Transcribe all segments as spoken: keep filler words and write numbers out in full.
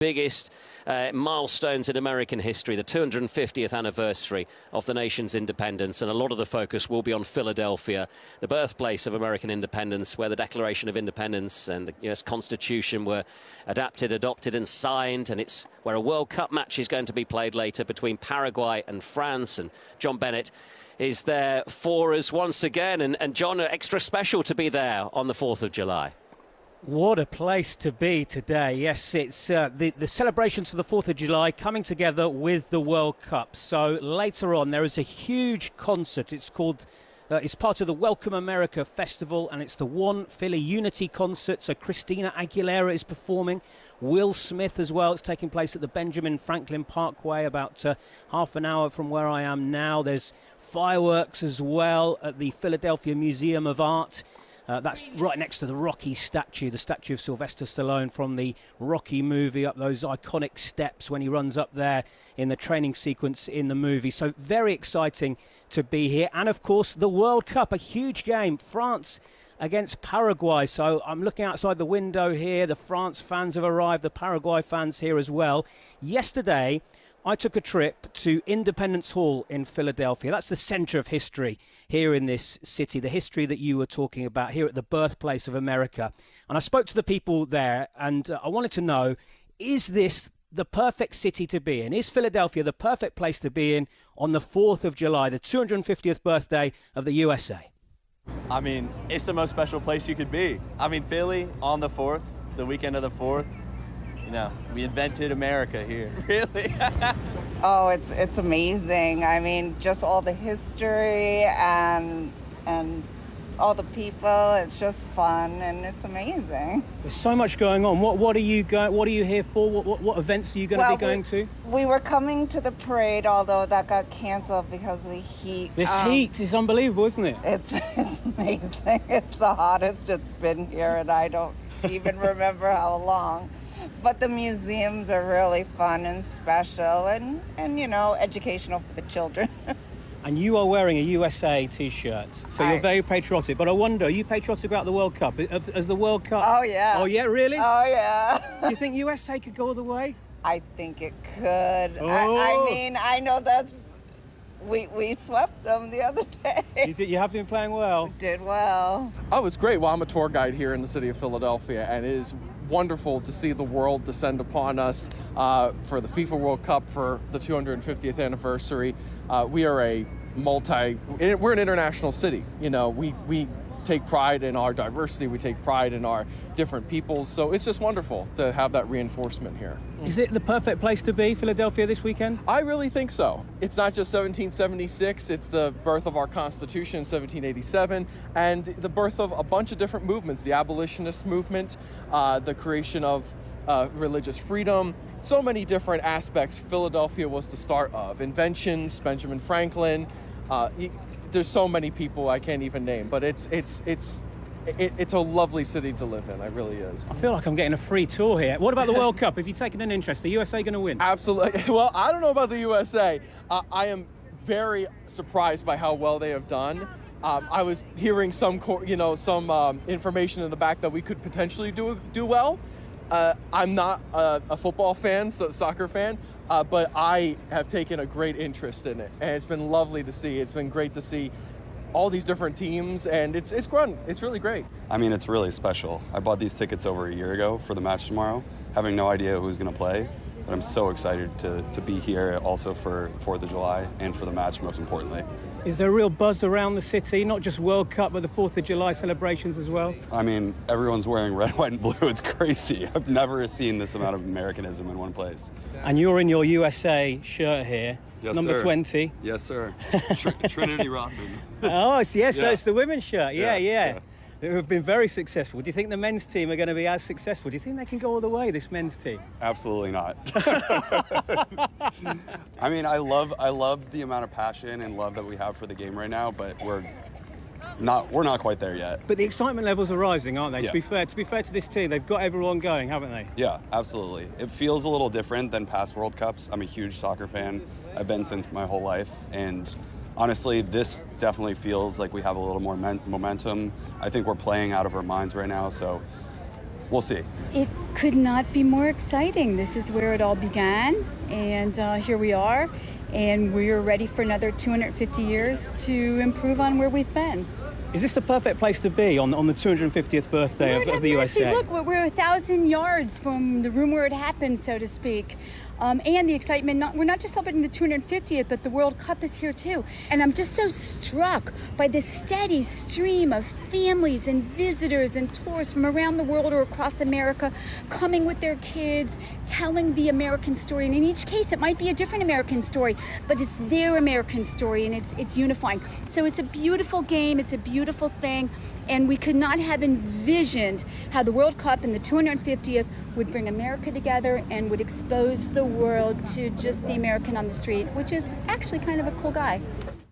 biggest uh, milestones in American history, the two hundred fiftieth anniversary of the nation's independence, and a lot of the focus will be on Philadelphia, the birthplace of American independence, where the Declaration of Independence and the U S Constitution were adapted, adopted and signed, and it's where a World Cup match is going to be played later between Paraguay and France, and John Bennett is there for us once again, and, and John, extra special to be there on the fourth of July. What a place to be today. Yes, it's uh, the, the celebrations for the fourth of July coming together with the World Cup. So later on, there is a huge concert. It's called, uh, it's part of the Welcome America Festival, and it's the One Philly Unity Concert. So Christina Aguilera is performing. Will Smith as well. It's taking place at the Benjamin Franklin Parkway, about uh, half an hour from where I am now. There's fireworks as well at the Philadelphia Museum of Art. Uh, that's right next to the Rocky statue, the statue of Sylvester Stallone from the Rocky movie, up those iconic steps when he runs up there in the training sequence in the movie. So very exciting to be here. And of course, the World Cup, a huge game, France against Paraguay. So I'm looking outside the window here. The France fans have arrived, the Paraguay fans here as well. Yesterday, I took a trip to Independence Hall in Philadelphia. That's the center of history here in this city, the history that you were talking about here at the birthplace of America. And I spoke to the people there, and uh, I wanted to know, is this the perfect city to be in? Is Philadelphia the perfect place to be in on the fourth of July, the two hundred fiftieth birthday of the U S A? I mean, it's the most special place you could be. I mean, Philly on the fourth, the weekend of the fourth. You know, we invented America here. Really? Oh, it's it's amazing. I mean, just all the history and and all the people. It's just fun and it's amazing. There's so much going on. What what are you going? What are you here for? What what, what events are you going well, to be going we, to? We were coming to the parade, although that got canceled because of the heat. This um, heat is unbelievable, isn't it? It's it's amazing. It's the hottest it's been here, and I don't even remember how long. But the museums are really fun and special and, and you know, educational for the children. And you are wearing a U S A T-shirt, so you're I, very patriotic. But I wonder, are you patriotic about the World Cup? As, as the World Cup... Oh, yeah. Oh, yeah, really? Oh, yeah. Do you think U S A could go all the way? I think it could. Oh. I, I mean, I know that's... We, we swept them the other day. You, did, you have been playing well. We did well. Oh, it's great. Well, I'm a tour guide here in the city of Philadelphia, and it is wonderful to see the world descend upon us uh, for the FIFA World Cup for the two hundred fiftieth anniversary. Uh, we are a multi, we're an international city. You know, we, we take pride in our diversity, we take pride in our different peoples, so it's just wonderful to have that reinforcement here. Is it the perfect place to be, Philadelphia, this weekend? I really think so. It's not just seventeen seventy-six, it's the birth of our Constitution in seventeen eighty-seven, and the birth of a bunch of different movements, the abolitionist movement, uh, the creation of uh, religious freedom, so many different aspects Philadelphia was the start of. Inventions, Benjamin Franklin, uh, there's so many people I can't even name, but it's, it's, it's, It, it's a lovely city to live in. It really is. I feel like I'm getting a free tour here. What about the World Cup? Have you taken an interest? The U S A going to win? Absolutely. Well, I don't know about the U S A. Uh, I am very surprised by how well they have done. Um, I was hearing some, you know, some um, information in the back that we could potentially do do well. Uh, I'm not a, a football fan, so soccer fan, uh, but I have taken a great interest in it, and it's been lovely to see. It's been great to see all these different teams, and it's it's fun. It's really great. I mean, it's really special. I bought these tickets over a year ago for the match tomorrow, having no idea who's going to play, but I'm so excited to, to be here also for the fourth of July and for the match, most importantly. Is there a real buzz around the city, not just World Cup, but the fourth of July celebrations as well? I mean, everyone's wearing red, white, and blue. It's crazy. I've never seen this amount of Americanism in one place. And you're in your U S A shirt here. Yes, number sir. twenty. Yes, sir. Tr Trinity Rodman. Oh, yes, yeah, so yeah. it's the women's shirt. Yeah, yeah. yeah. yeah. They've been very successful. Do you think the men's team are going to be as successful? Do you think they can go all the way, this men's team? Absolutely not. I mean, I love, I love the amount of passion and love that we have for the game right now, but we're not, we're not quite there yet. But the excitement levels are rising, aren't they? Yeah. To be fair, to be fair to this team, they've got everyone going, haven't they? Yeah, absolutely. It feels a little different than past World Cups. I'm a huge soccer fan. I've been since my whole life, and honestly, this definitely feels like we have a little more momentum. I think we're playing out of our minds right now, so we'll see. It could not be more exciting. This is where it all began, and uh, here we are, and we're ready for another two hundred fifty years to improve on where we've been. Is this the perfect place to be on, on the two hundred fiftieth birthday Lord of, of the mercy. U S A? Look, we're, we're a thousand yards from the room where it happened, so to speak. Um, and the excitement, not, we're not just celebrating the two hundred fiftieth, but the World Cup is here too. And I'm just so struck by the steady stream of families and visitors and tourists from around the world or across America coming with their kids, telling the American story. And in each case, it might be a different American story, but it's their American story, and it's, it's unifying. So it's a beautiful game, it's a beautiful thing. And we could not have envisioned how the World Cup and the two hundred fiftieth would bring America together and would expose the world to just the American on the street, which is actually kind of a cool guy.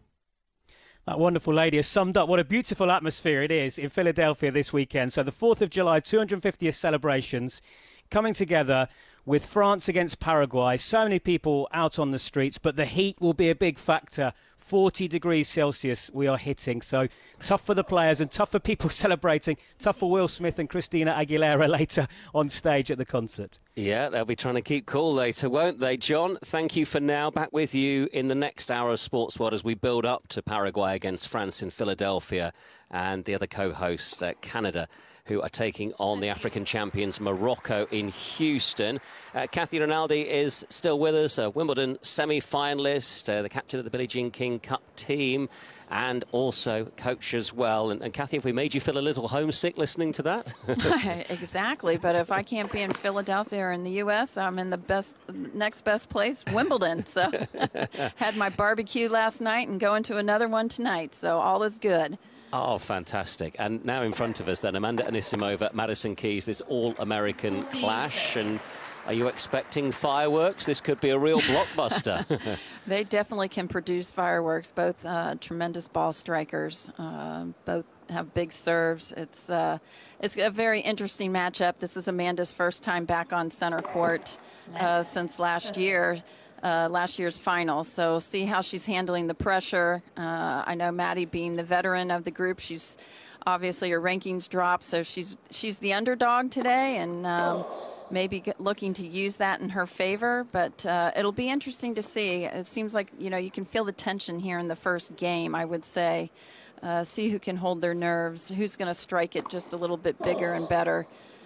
That wonderful lady has summed up what a beautiful atmosphere it is in Philadelphia this weekend. So the fourth of July, two hundred fiftieth celebrations coming together with France against Paraguay. So many people out on the streets, but the heat will be a big factor. forty degrees Celsius we are hitting, so tough for the players and tough for people celebrating, tough for Will Smith and Christina Aguilera later on stage at the concert. Yeah, they'll be trying to keep cool later, won't they? John, thank you for now. Back with you in the next hour of Sports World as we build up to Paraguay against France in Philadelphia, and the other co-host, uh, Canada, who are taking on the African champions Morocco in Houston. Uh, Kathy Rinaldi is still with us, a Wimbledon semi-finalist, uh, the captain of the Billie Jean King Cup team, and also coach as well. And, and Kathy, have we made you feel a little homesick listening to that? Exactly, but if I can't be in Philadelphia or in the U S, I'm in the best, next best place, Wimbledon. So had my barbecue last night and going to another one tonight, so all is good. Oh, fantastic. And now in front of us then, Amanda Anisimova, Madison Keys, this all-American clash. And are you expecting fireworks? This could be a real blockbuster. They definitely can produce fireworks, both uh, tremendous ball strikers, uh, both have big serves. It's, uh, it's a very interesting matchup. This is Amanda's first time back on center court uh, since last year. Uh, last year's final, so see how she's handling the pressure. Uh, I know Maddie, being the veteran of the group, she's obviously her rankings dropped, so she's she's the underdog today, and um, maybe get, looking to use that in her favor. But uh, it'll be interesting to see. It seems like, you know, you can feel the tension here in the first game, I would say. Uh, see who can hold their nerves, who's going to strike it just a little bit bigger and better.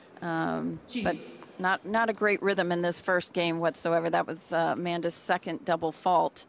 Um, but not not a great rhythm in this first game whatsoever. That was uh, Amanda's second double fault.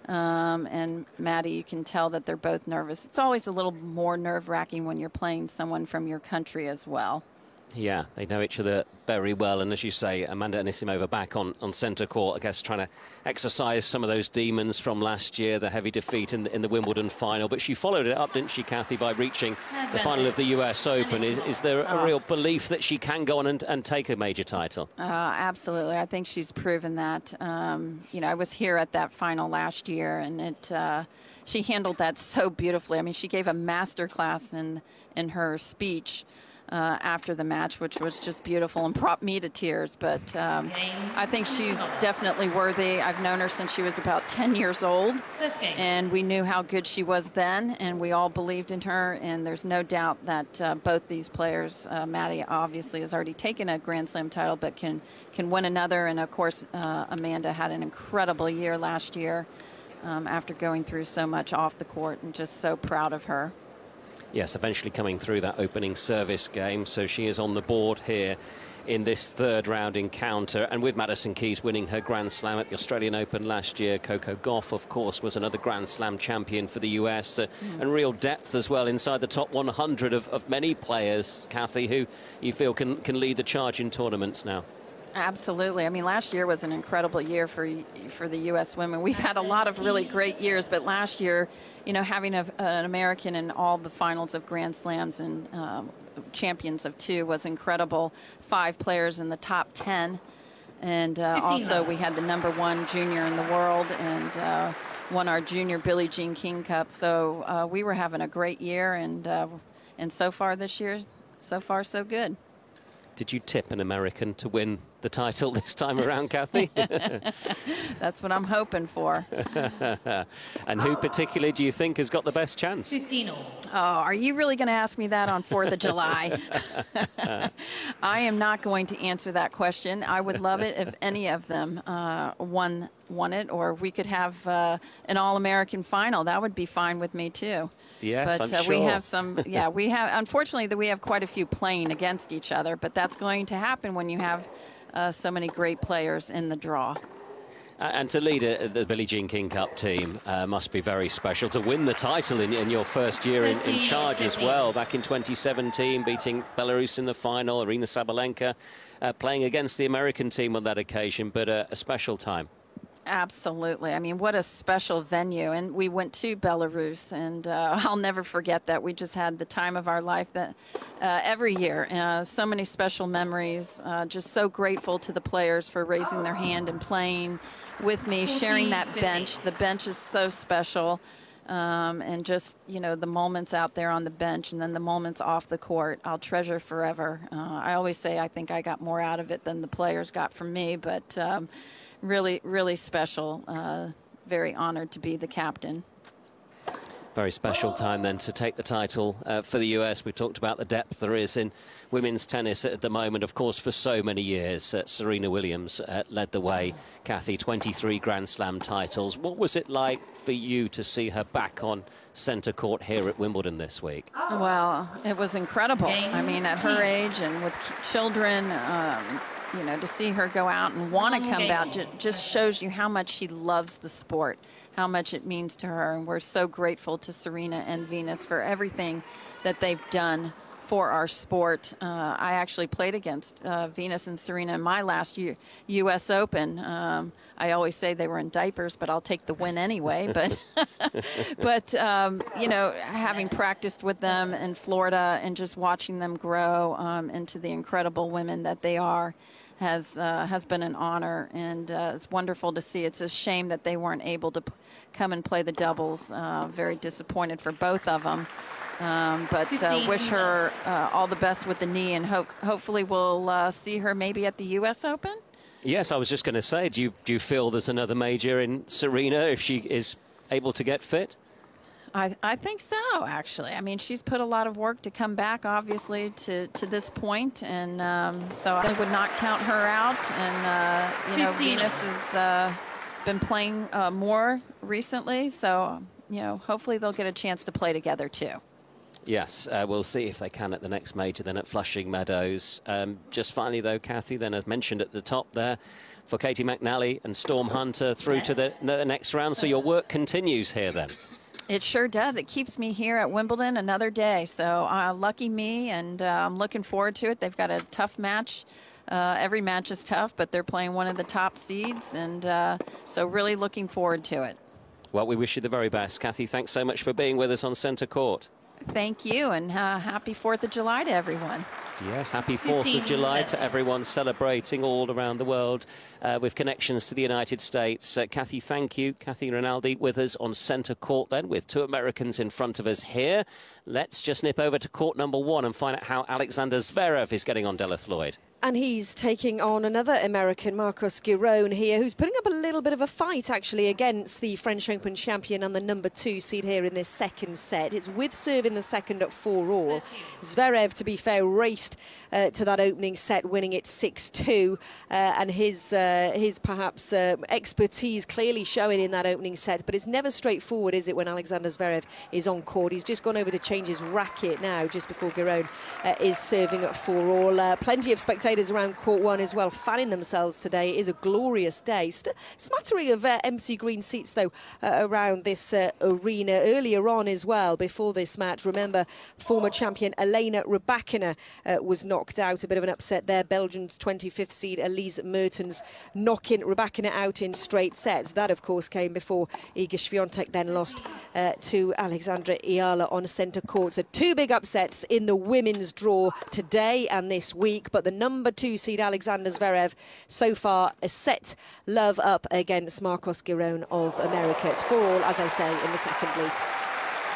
Um, and Maddie, you can tell that they're both nervous. It's always a little more nerve-wracking when you're playing someone from your country as well. Yeah, they know each other very well. And as you say, Amanda Anisimova back on, on centre court, I guess trying to exercise some of those demons from last year, the heavy defeat in the, in the Wimbledon final. But she followed it up, didn't she, Kathy, by reaching the final of the U S Open. Is, is there a real belief that she can go on and, and take a major title? Uh, absolutely. I think she's proven that. Um, you know, I was here at that final last year, and it uh, she handled that so beautifully. I mean, she gave a master class in, in her speech Uh, after the match, which was just beautiful and brought me to tears. But um, I think she's definitely worthy. I've known her since she was about ten years old, and we knew how good she was then, and we all believed in her. And there's no doubt that uh, both these players, uh, Maddie obviously has already taken a Grand Slam title, but can can win another. And of course, uh, Amanda had an incredible year last year um, after going through so much off the court, and just so proud of her. Yes, eventually coming through that opening service game. So she is on the board here in this third round encounter. And with Madison Keys winning her Grand Slam at the Australian Open last year, Coco Gauff, of course, was another Grand Slam champion for the U S. Uh, mm. And real depth as well inside the top one hundred of, of many players, Kathy, who you feel can, can lead the charge in tournaments now. Absolutely. I mean, last year was an incredible year for for the U S women. We've had a lot of really great years, but last year, you know, having a, an American in all the finals of Grand Slams and um, champions of two was incredible. Five players in the top ten. And uh, also we had the number one junior in the world, and uh, won our junior Billie Jean King Cup. So uh, we were having a great year, and, uh, and so far this year, so far so good. Did you tip an American to win the title this time around, Kathy? That's what I'm hoping for. And who particularly do you think has got the best chance? fifteen all. Oh, are you really going to ask me that on fourth of July? I am not going to answer that question. I would love it if any of them uh, won won it, or we could have uh, an All-American final. That would be fine with me too. Yes, but I'm uh, sure. we have some. Yeah, we have. Unfortunately, that we have quite a few playing against each other, but that's going to happen when you have uh, so many great players in the draw. Uh, and to lead a, the Billie Jean King Cup team uh, must be very special. To win the title in, in your first year in, in charge as well, back in twenty seventeen, beating Belarus in the final, Arina Sabalenka, uh, playing against the American team on that occasion, but uh, a special time. Absolutely. I mean, what a special venue. And we went to Belarus, and uh, I'll never forget that. We just had the time of our life that uh, every year. Uh, so many special memories. Uh, just so grateful to the players for raising their hand and playing with me, sharing that bench. The bench is so special. Um, and just, you know, the moments out there on the bench and then the moments off the court, I'll treasure forever. Uh, I always say I think I got more out of it than the players got from me, but um, really, really special. Uh, very honored to be the captain. Very special time then to take the title uh, for the U S. We talked about the depth there is in women's tennis at the moment. Of course, for so many years, uh, Serena Williams uh, led the way. Kathy, twenty-three Grand Slam titles. What was it like for you to see her back on centre court here at Wimbledon this week? Well, it was incredible. I mean, at her age and with children, um, you know, to see her go out and want to come out just shows you how much she loves the sport, how much it means to her. And we're so grateful to Serena and Venus for everything that they've done for our sport. Uh, I actually played against uh, Venus and Serena in my last year, U S Open. Um, I always say they were in diapers, but I'll take the win anyway. But, but um, you know, having practiced with them in Florida and just watching them grow um, into the incredible women that they are has uh, has been an honor, and uh, it's wonderful to see. It's a shame that they weren't able to p- come and play the doubles. Uh, very disappointed for both of them. Um, but uh, wish her uh, all the best with the knee, and hope hopefully we'll uh, see her maybe at the U S Open. Yes, I was just going to say, do you, do you feel there's another major in Serena if she is able to get fit? I, I think so, actually. I mean, she's put a lot of work to come back, obviously, to, to this point, and um, so I would not count her out. And, uh, you know, Venus has uh, been playing uh, more recently, so, you know, hopefully they'll get a chance to play together, too. Yes, uh, we'll see if they can at the next major, then at Flushing Meadows. Um, just finally, though, Kathy, then as mentioned at the top there, for Katie McNally and Storm Hunter through yes. to the, the next round. So your work continues here then. It sure does. It keeps me here at Wimbledon another day. So uh, lucky me, and uh, I'm looking forward to it. They've got a tough match. Uh, every match is tough, but they're playing one of the top seeds, and uh, so really looking forward to it. Well, we wish you the very best. Kathy, thanks so much for being with us on Centre Court. Thank you, and uh, happy fourth of July to everyone. Yes, happy fourth of July to everyone celebrating all around the world uh, with connections to the United States. Uh, Kathy, thank you. Kathy Rinaldi with us on Centre Court then, with two Americans in front of us here. Let's just nip over to court number one and find out how Alexander Zverev is getting on, Delith Lloyd. And he's taking on another American, Marcos Giron here, who's putting up a little bit of a fight, actually, against the French Open champion and the number two seed here in this second set. It's with serve in the second at four all. Zverev, to be fair, raced uh, to that opening set, winning it six two. Uh, and his, uh, his perhaps, uh, expertise clearly showing in that opening set. But it's never straightforward, is it, when Alexander Zverev is on court? He's just gone over to change his racket now, just before Giron uh, is serving at four all. Uh, plenty of spectators around court one as well, fanning themselves today. It is a glorious day. St- smattering of uh, empty green seats, though, uh, around this uh, arena. Earlier on as well, before this match, remember, former champion Elena Rybakina uh, was knocked out. A bit of an upset there. Belgium's twenty-fifth seed Elise Mertens knocking Rybakina out in straight sets. That, of course, came before Iga Swiatek then lost uh, to Alexandra Iala on centre court. So two big upsets in the women's draw today and this week, but the number two seed Alexander Zverev so far a set love up against Marcos Giron of America. It's four all, as I say, in the second league.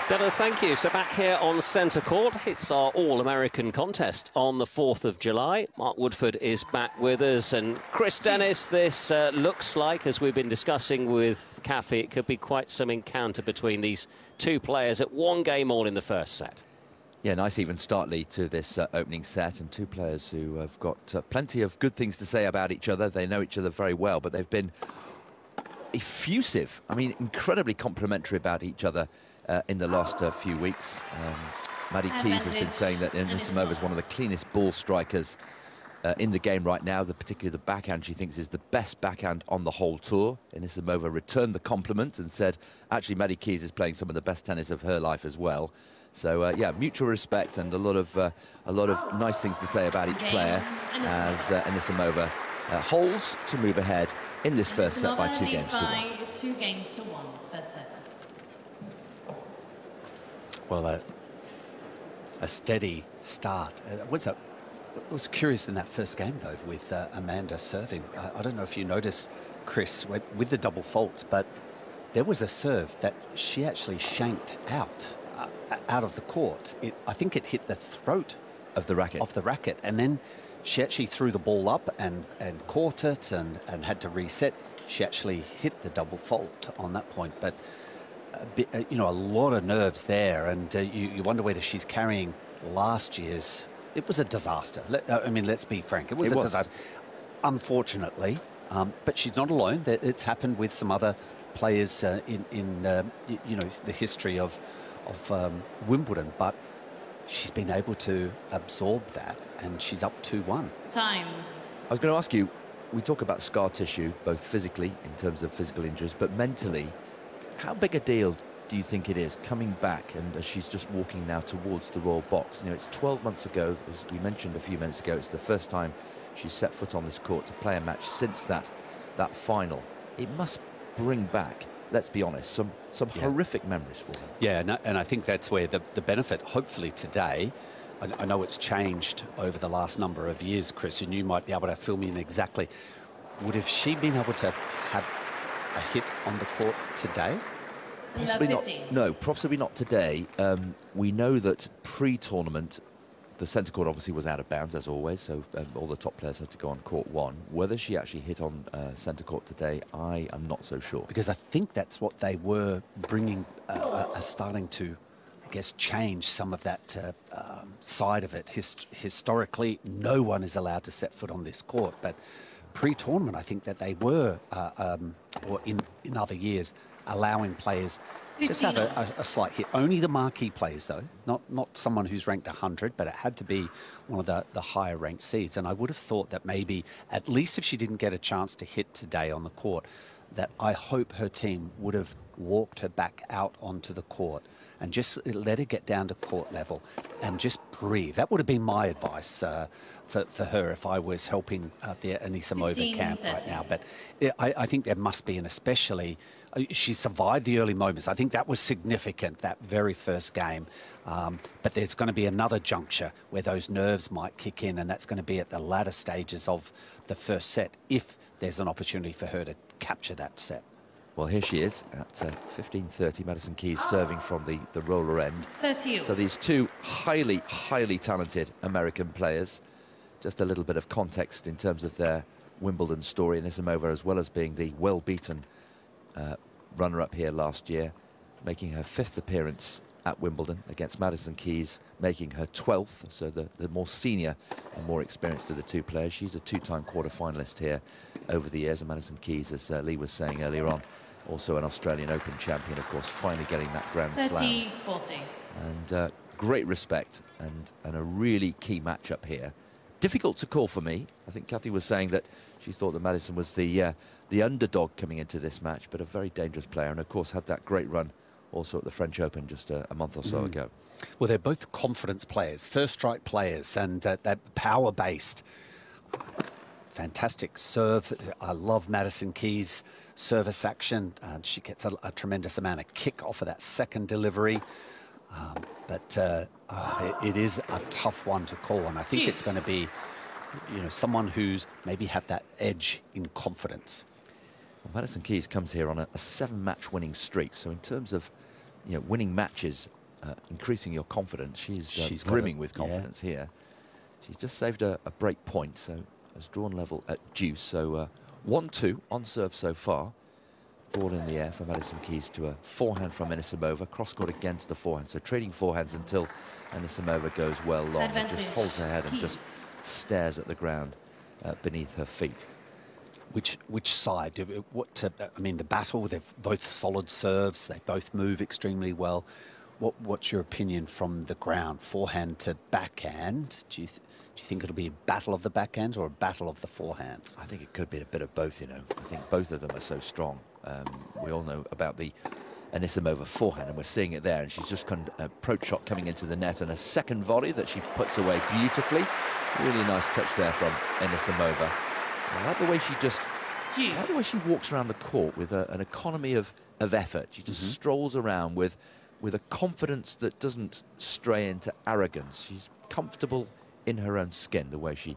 Deno, thank you. So back here on centre court, it's our All-American contest on the fourth of July. Mark Woodforde is back with us. And Chris Dennis, this uh, looks like, as we've been discussing with Kathy, it could be quite some encounter between these two players at one game all in the first set. Yeah, nice even start lead to this uh, opening set, and two players who have got uh, plenty of good things to say about each other. They know each other very well, but they've been effusive. I mean, incredibly complimentary about each other uh, in the last uh, few weeks. Um, Maddie Keys has been saying that Anisimova is one of the cleanest ball strikers uh, in the game right now. The, particularly the backhand she thinks is the best backhand on the whole tour. Anisimova returned the compliment and said, actually, Maddie Keys is playing some of the best tennis of her life as well. So uh, yeah, mutual respect and a lot of uh, a lot of nice things to say about each player as uh, Anisimova uh, holds to move ahead in this first set by two games to one. Two games to one, first set. Well, uh, a steady start. Uh, what's up? I was curious in that first game though with uh, Amanda serving. Uh, I don't know if you noticed, Chris, with, with the double faults, but there was a serve that she actually shanked out. Uh, out of the court. It, I think it hit the throat of the racket. Of the racket, and then she actually threw the ball up and and caught it and and had to reset. She actually hit the double fault on that point, but a bit, uh, you know, a lot of nerves there, and uh, you you wonder whether she's carrying last year's. It was a disaster. Let, uh, I mean, let's be frank. It was it a was. disaster. Unfortunately, um, but she's not alone. It's happened with some other players uh, in in uh, you know the history of. of um, Wimbledon, but she's been able to absorb that, and she's up two one. Time. I was going to ask you, we talk about scar tissue, both physically, in terms of physical injuries, but mentally, how big a deal do you think it is coming back, and as she's just walking now towards the Royal Box? You know, it's twelve months ago, as we mentioned a few minutes ago, it's the first time she's set foot on this court to play a match since that, that final. It must bring back, let's be honest, some some yeah. horrific memories for her. Yeah, and, and I think that's where the, the benefit, hopefully today, I, I know it's changed over the last number of years, Chris, and you might be able to fill me in exactly. Would have she been able to have a hit on the court today? Possibly not. No, possibly not today. Um, we know that pre-tournament, the centre court obviously was out of bounds, as always, so um, all the top players had to go on court one. Whether she actually hit on uh, centre court today, I am not so sure. Because I think that's what they were bringing, uh, uh, starting to, I guess, change some of that uh, um, side of it. Hist historically, no one is allowed to set foot on this court, but pre-tournament, I think that they were, uh, um, or in, in other years, allowing players just have a, a, a slight hit. Only the marquee players, though, not not someone who's ranked one hundred, but it had to be one of the, the higher ranked seeds. And I would have thought that maybe, at least if she didn't get a chance to hit today on the court, that I hope her team would have walked her back out onto the court and just let her get down to court level and just breathe. That would have been my advice uh, for, for her if I was helping uh, the Anisimova camp right now. But I, I think there must be, and especially, uh, she survived the early moments. I think that was significant, that very first game. Um, but there's going to be another juncture where those nerves might kick in, and that's going to be at the latter stages of the first set, if there's an opportunity for her to capture that set. Well, here she is at uh, fifteen thirty. Madison Keys serving from the, the roller end. thirty. So these two highly, highly talented American players. Just a little bit of context in terms of their Wimbledon story. Anisimova, as well as being the well-beaten uh, runner-up here last year, making her fifth appearance at Wimbledon against Madison Keys, making her twelfth, so the, the more senior and more experienced of the two players. She's a two-time quarter-finalist here over the years, and Madison Keys, as uh, Lee was saying earlier on, also an Australian Open champion, of course, finally getting that Grand Slam. thirty forty. And uh, great respect and, and a really key matchup here. Difficult to call for me. I think Kathy was saying that she thought that Madison was the, uh, the underdog coming into this match, but a very dangerous player, and of course had that great run also at the French Open just a, a month or so mm. ago. Well, they're both confidence players, first strike players, and uh, they're power-based. Fantastic serve. I love Madison Keys' service action. Uh, she gets a, a tremendous amount of kick off of that second delivery. Um, but uh, uh, it, it is a tough one to call, and I think Jeez. It's going to be, you know, someone who's maybe have that edge in confidence. Well, Madison Keys comes here on a, a seven-match winning streak. So in terms of, you know, winning matches uh, increasing your confidence. She's, uh, She's got brimming a- with yeah. confidence here. She's just saved a, a break point, so has drawn level at deuce. So uh, one two on serve so far. Ball in the air for Madison Keys to a forehand from Anisimova. Cross-court again to the forehand. So trading forehands until Anisimova goes well long and just Advantage, holds her head and Keys. just stares at the ground uh, beneath her feet. Which which side? Do- What uh, I mean, the battle. They've both solid serves. They both move extremely well. What what's your opinion from the ground, forehand to backhand? Do you th do you think it'll be a battle of the backhands or a battle of the forehands? I think it could be a bit of both, you know. I think both of them are so strong. Um, we all know about the Anisimova forehand, and we're seeing it there. And she's just kind of approach shot coming into the net, and a second volley that she puts away beautifully. Really nice touch there from Anisimova. I like the way she just, I like the way she walks around the court with a, an economy of, of effort. She just Mm-hmm. strolls around with, with a confidence that doesn't stray into arrogance. She's comfortable in her own skin, the way she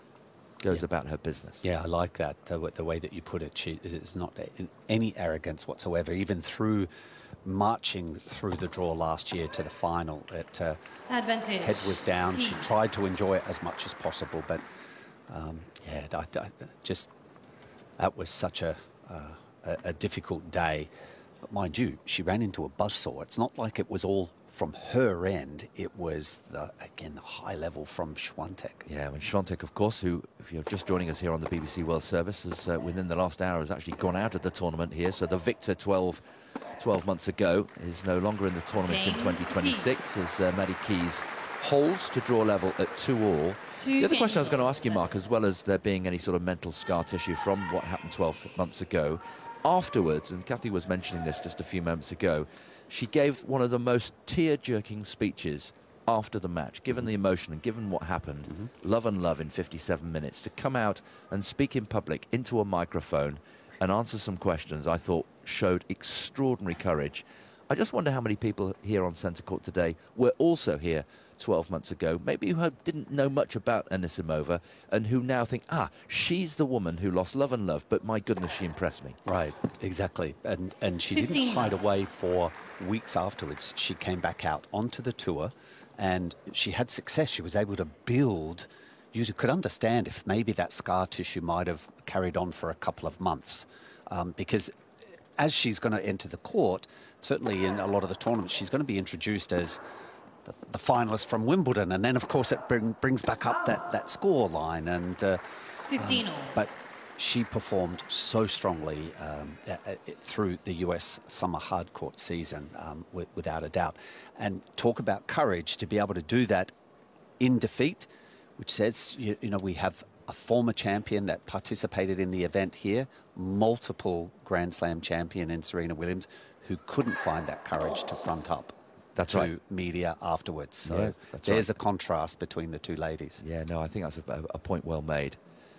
goes Yeah. about her business. Yeah, I like that, uh, with the way that you put it. She it is not in any arrogance whatsoever, even through marching through the draw last year to the final. It, uh, Advantage. head was down. She Keys. tried to enjoy it as much as possible, but um, yeah, I, I, just that was such a, uh, a a difficult day. But mind you, she ran into a buzzsaw. It's not like it was all from her end. It was, the, again, the high level from Swiatek. Yeah, when Swiatek, of course, who, if you're just joining us here on the B B C World Service, has uh, within the last hour has actually gone out of the tournament here. So the victor twelve, twelve months ago is no longer in the tournament in Game twenty twenty-six Keys. as uh, Maddie Keys holds to draw level at two all. Two The other question I was games going to ask you, Mark, versus- as well as there being any sort of mental scar tissue from what happened twelve months ago, afterwards, and Kathy was mentioning this just a few moments ago, she gave one of the most tear-jerking speeches after the match, given the emotion and given what happened. Mm-hmm. Love and love in fifty-seven minutes. To come out and speak in public into a microphone and answer some questions, I thought showed extraordinary courage. I just wonder how many people here on Centre Court today were also here twelve months ago, maybe who didn't know much about Anisimova and who now think, ah, she's the woman who lost love and love, but my goodness, she impressed me. Right, exactly. And and she didn't fifteen. hide away for weeks afterwards. She came back out onto the tour and she had success. She was able to build. You could understand if maybe that scar tissue might have carried on for a couple of months, um, because as she's going to enter the court, certainly in a lot of the tournaments, she's going to be introduced as the, the finalist from Wimbledon. And then, of course, it bring, brings back up that, that score line. And uh, fifteen um, all. but she performed so strongly um, uh, uh, through the U S summer hardcourt season, um, w without a doubt. And talk about courage to be able to do that in defeat, which says, you, you know, we have a former champion that participated in the event here, multiple Grand Slam champion in Serena Williams, who couldn't find that courage to front up That's to right. media afterwards. So Yeah, that's there's right. a contrast between the two ladies. Yeah, no, I think that's a, a point well made.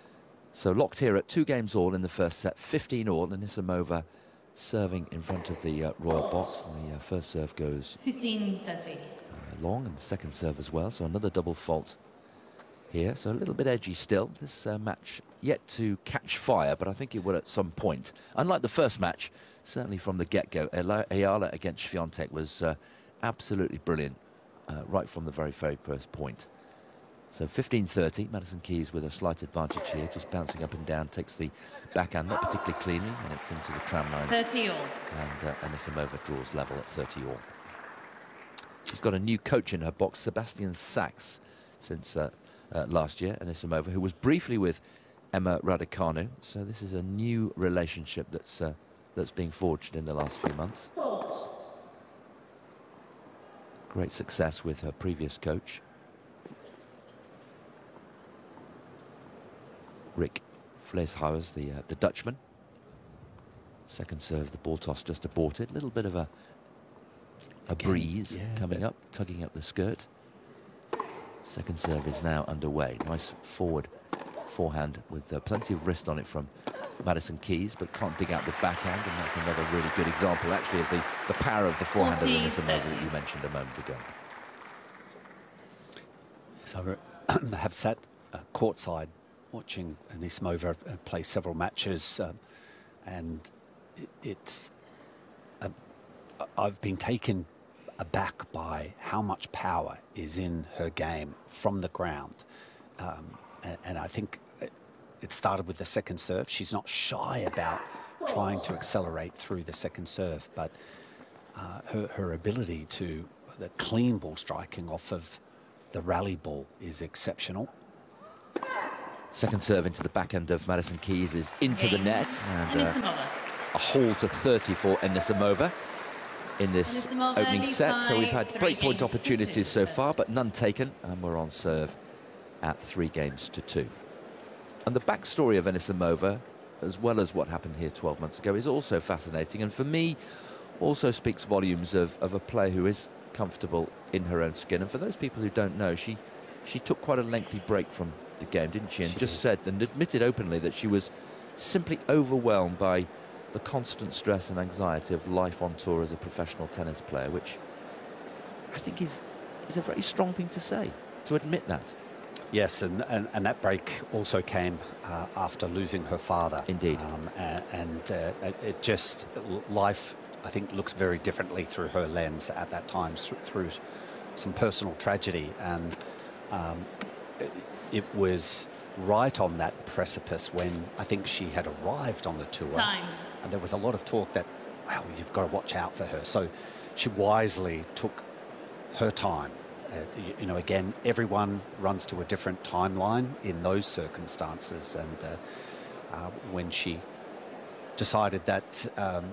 So locked here at two games all in the first set, fifteen all, and Anisimova serving in front of the uh, Royal box. And the uh, first serve goes fifteen thirty. uh, long, and the second serve as well. So another double fault here. So a little bit edgy still. This uh, match yet to catch fire, but I think it will at some point. Unlike the first match, certainly from the get-go, Ela- Ayala against Swiatek was uh, absolutely brilliant uh, right from the very, very first point. So fifteen thirty, Madison Keys with a slight advantage here, just bouncing up and down, takes the backhand, not particularly cleanly, and it's into the tram lines. thirty all. And uh, Anisimova draws level at thirty all. She's got a new coach in her box, Sebastian Sachs, since uh, uh, last year, Anisimova, who was briefly with Emma Raducanu. So this is a new relationship that's, uh, that's being forged in the last few months. Great success with her previous coach. Rick Vleeshuyers, the uh, the Dutchman. Second serve, the ball toss just aborted. A little bit of a a Again, breeze yeah, coming up, tugging up the skirt. Second serve is now underway. Nice forward forehand with uh, plenty of wrist on it from Madison Keys, but can't dig out the backhand, and that's another really good example, actually, of the, the power of the forehand of Anisimova that you mentioned a moment ago. So I have sat uh, courtside watching Anisimova uh, play several matches, um, and it, it's um, I- I've been taken aback by how much power is in her game from the ground. Um, and, and I think it, it started with the second serve. She's not shy about trying to accelerate through the second serve, but uh, her, her ability to, the clean ball striking off of the rally ball is exceptional. Second serve into the back end of Madison Keys is into the net. And uh, a haul to thirty for Anisimova in this Anisimova opening leads set. So by we've had three breakpoint games to opportunities two. so far, but none taken. And we're on serve at three games to two. And the backstory of Anisimova, as well as what happened here twelve months ago, is also fascinating. And for me, also speaks volumes of, of a player who is comfortable in her own skin. And for those people who don't know, she, she took quite a lengthy break from the game, didn't she? And She just did. said and admitted openly that she was simply overwhelmed by the constant stress and anxiety of life on tour as a professional tennis player, which I think is is a very strong thing to say, to admit that. Yes, and, and, and that break also came uh, after losing her father. Indeed. Um, and and uh, it- it just, life, I think, looks very differently through her lens at that time, s- through some personal tragedy. And um, it, it was right on that precipice when I think she had arrived on the tour. Time. And there was a lot of talk that, well, you've got to watch out for her. So she wisely took her time. Uh, you, you know, again, everyone runs to a different timeline in those circumstances. And uh, uh, when she decided that um,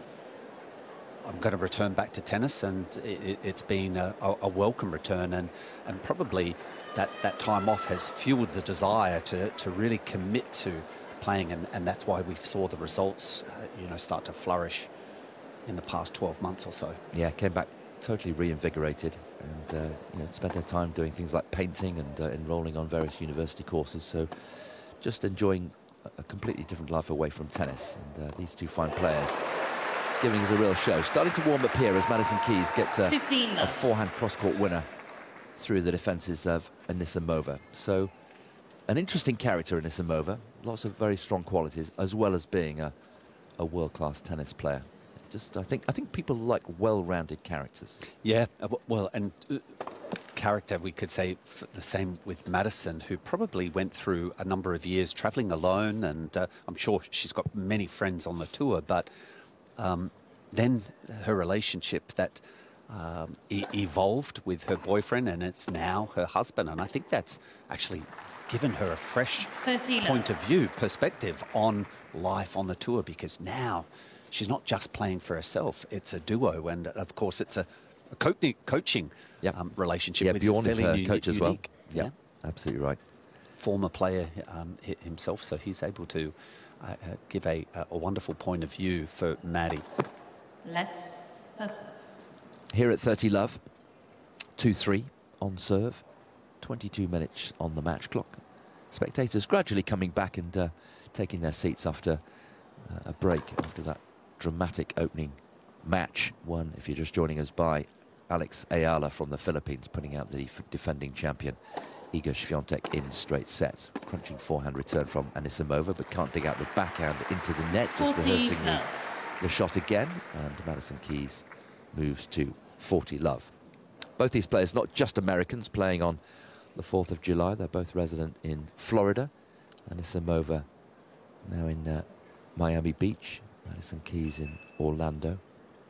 I'm going to return back to tennis, and it, it's been a, a welcome return, and, and probably that, that time off has fueled the desire to, to really commit to playing, and, and that's why we saw the results, uh, you know, start to flourish in the past twelve months or so. Yeah, came back totally reinvigorated, and uh, you know, spent her time doing things like painting and uh, enrolling on various university courses. So just enjoying a, a completely different life away from tennis. And uh, these two fine players giving us a real show. Starting to warm up here as Madison Keys gets a, fifteen a love. forehand cross-court winner through the defences of Anisimova. So an interesting character, Anisimova. Lots of very strong qualities, as well as being a, a world-class tennis player. Just, I think, I think people like well-rounded characters. Yeah, uh, w- well, and uh, character, we could say f the same with Madison, who probably went through a number of years travelling alone, and uh, I'm sure she's got many friends on the tour, but um, then her relationship that um, e evolved with her boyfriend, and it's now her husband, and I think that's actually given her a fresh thirty point of view, perspective on life on the tour, because now she's not just playing for herself, it's a duo, and of course it's a, a co coaching Yep. um, relationship. Yeah, which Bjorn is fairly her uni- coach as well. unique. Yeah, Yeah. absolutely right. Former player um, hi- himself, so he's able to uh, uh, give a, a wonderful point of view for Maddie. Let's pass. Here at thirty love, two three on serve, twenty-two minutes on the match clock. Spectators gradually coming back and uh, taking their seats after uh, a break, after that dramatic opening match. One, if you're just joining us, by Alex Ayala from the Philippines, putting out the def defending champion Iga Świątek in straight sets. Crunching forehand return from Anisimova, but can't dig out the backhand into the net, just forty rehearsing the, love. the shot again, and Madison Keys moves to forty love. Both these players, not just Americans, playing on the fourth of July. They're both resident in Florida. Anisimova now in uh, Miami Beach. Madison Keys in Orlando.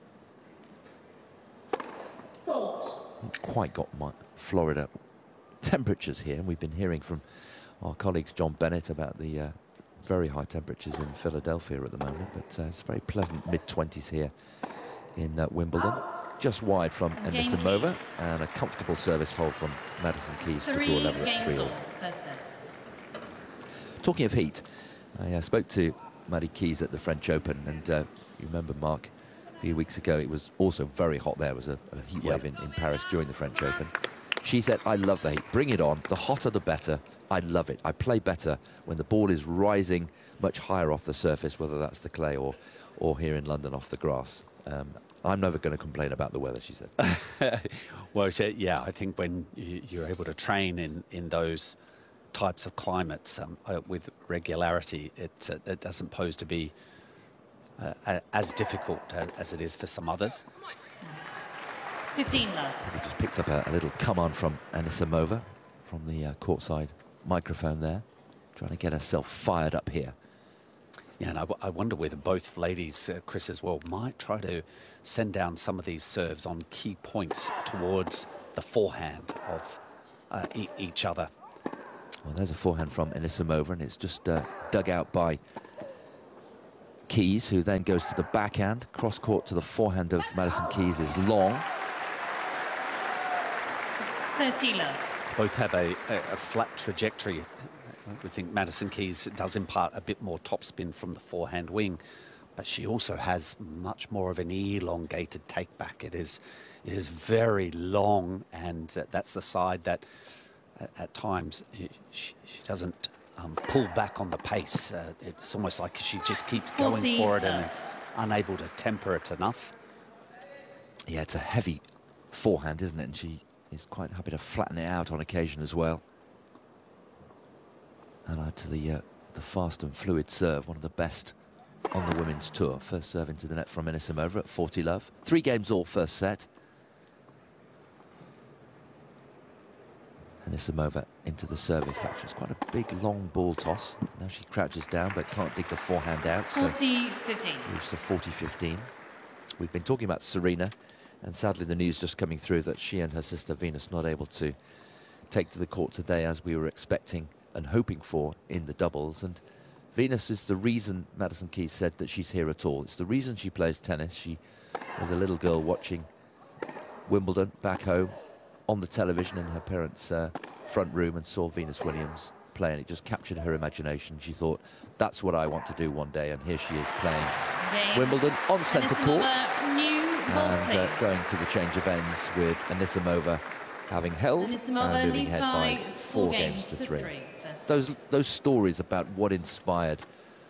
Not quite got my Florida temperatures here. We've been hearing from our colleagues John Bennett about the uh, very high temperatures in Philadelphia at the moment, but uh, it's very pleasant mid twenties here in uh, Wimbledon. Just wide from Game Anisimova, Keys. and a comfortable service hold from Madison Keys to draw Three level at games three all. all. First set. Talking of heat, I uh, spoke to Maddie Keys at the French Open, and uh, you remember, Mark, a few weeks ago it was also very hot there. There was a, a heat Yep. wave in, in Paris during the French Open. She said, I love the heat, bring it on, the hotter the better, I love it. I play better when the ball is rising much higher off the surface, whether that's the clay or, or here in London off the grass. Um, I'm never going to complain about the weather, she said. Well, she- yeah, I think when you, you're able to train in, in those types of climates um, uh, with regularity, it, uh, it doesn't pose to be uh, a- as difficult uh, as it is for some others. fifteen love. We just picked up a, a little come on from Anisimova from the uh, courtside microphone there, trying to get herself fired up here. Yeah, and I, I wonder whether both ladies, uh, Chris as well, might try to send down some of these serves on key points towards the forehand of uh, e each other. Well, there's a forehand from Anisimova, and it's just uh, dug out by Keys, who then goes to the backhand. Cross court to the forehand of Madison Keys is long. thirty love. Both have a, a, a flat trajectory. I think Madison Keys does impart a bit more topspin from the forehand wing, but she also has much more of an elongated take back. It is, it is very long, and uh, that's the side that at, at times she, she doesn't um, pull back on the pace. Uh, it's almost like she just keeps going for it and it's unable to temper it enough. Yeah, it's a heavy forehand, isn't it? And she is quite happy to flatten it out on occasion as well. And uh, to the uh, the fast and fluid serve, one of the best on the women's tour. First serve into the net from Anisimova at forty love. Three games all first set. Anisimova into the service action. It's quite a big long ball toss. Now she crouches down but can't dig the forehand out. forty fifteen. So moves to forty fifteen. We've been talking about Serena, and sadly the news just coming through that she and her sister Venus not able to take to the court today as we were expecting and hoping for in the doubles. And Venus is the reason Madison Keys said that she's here at all. It's the reason she plays tennis. She was a little girl watching Wimbledon back home on the television in her parents' uh, front room and saw Venus Williams play, and it just captured her imagination. She thought, that's what I want to do one day, and here she is playing Game. Wimbledon on centre court. New ball And uh, space. going to the change of ends with Anisimova having held Anisimova and moving leads ahead by by four four games, games to to three. three. First Those set. those stories about what inspired